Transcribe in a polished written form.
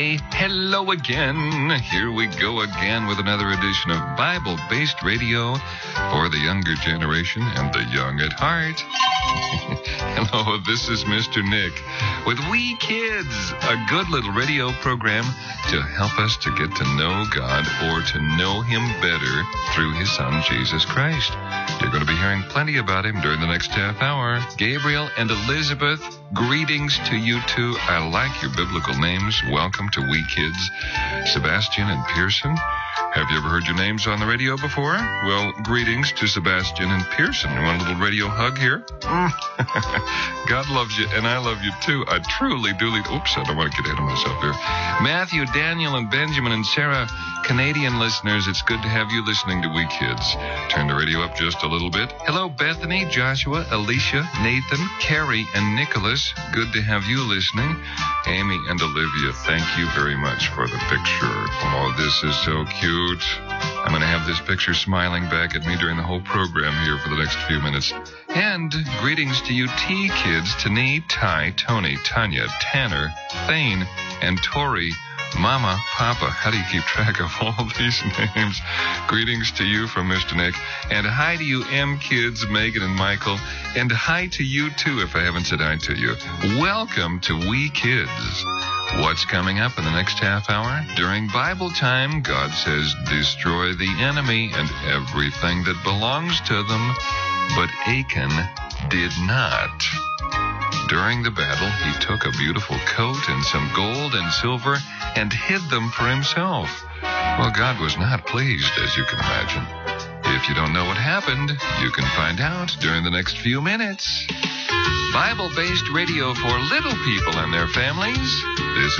Hello again. Here we go again with another edition of Bible-based radio for the younger generation and the young at heart. Hello, this is Mr. Nick with We Kids, a good little radio program to help us to get to know God or to know Him better through His Son, Jesus Christ. You're going to be hearing plenty about Him during the next half hour. Gabriel and Elizabeth, greetings to you two. I like your biblical names. Welcome to We Kids. Sebastian and Pearson. Have you ever heard your names on the radio before? Well, greetings to Sebastian and Pearson. You want a little radio hug here? God loves you, and I love you too. I truly, oops, I don't want to get ahead of myself here. Matthew, Daniel, and Benjamin, and Sarah, Canadian listeners, it's good to have you listening to We Kids. Turn the radio up just a little bit. Hello, Bethany, Joshua, Alicia, Nathan, Carrie, and Nicholas. Good to have you listening. Amy and Olivia, thank you very much for the picture. Oh, this is so cute. I'm going to have this picture smiling back at me during the whole program here for the next few minutes. And greetings to you T-Kids, Tani, Ty, Tony, Tanya, Tanner, Thane, and Tori. Mama, Papa, how do you keep track of all these names? Greetings to you from Mr. Nick. And hi to you M-Kids, Megan and Michael. And hi to you too if I haven't said hi to you. Welcome to We Kids. What's coming up in the next half hour? During Bible time, God says, destroy the enemy and everything that belongs to them. But Achan did not. During the battle, he took a beautiful coat and some gold and silver and hid them for himself. Well, God was not pleased, as you can imagine. If you don't know what happened, you can find out during the next few minutes. Bible-based radio for little people and their families. This